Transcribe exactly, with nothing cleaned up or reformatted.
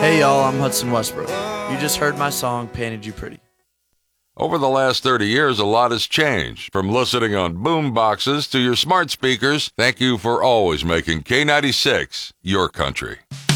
Hey y'all, I'm Hudson Westbrook. You just heard my song, Painted You Pretty. Over the last thirty years, a lot has changed. From listening on boom boxes to your smart speakers, thank you for always making K ninety-six your country.